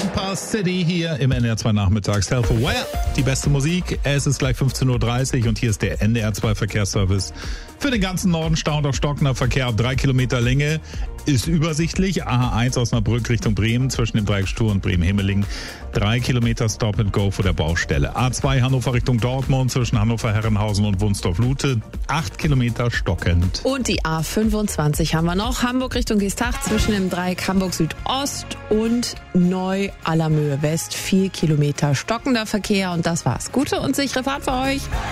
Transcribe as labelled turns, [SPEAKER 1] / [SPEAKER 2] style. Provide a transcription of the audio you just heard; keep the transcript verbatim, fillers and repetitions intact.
[SPEAKER 1] Tampa City hier im N D R zwei Nachmittags. Self-Aware, die beste Musik. Es ist gleich fünfzehn Uhr dreißig und hier ist der N D R zwei Verkehrsservice. Für den ganzen Norden stauend auf stockender Verkehr ab drei Kilometer Länge. Ist übersichtlich. A eins Osnabrück Richtung Bremen zwischen dem Dreieck Stur und Bremen-Himmeling. Drei Kilometer Stop and Go vor der Baustelle. A zwei Hannover Richtung Dortmund zwischen Hannover-Herrenhausen und Wunsdorf-Lute. Acht Kilometer stockend.
[SPEAKER 2] Und die A fünfundzwanzig haben wir noch. Hamburg Richtung Geesthacht zwischen dem Dreieck Hamburg Südost und Neu-Allermöhe West. Vier Kilometer stockender Verkehr und das war's. Gute und sichere Fahrt für euch.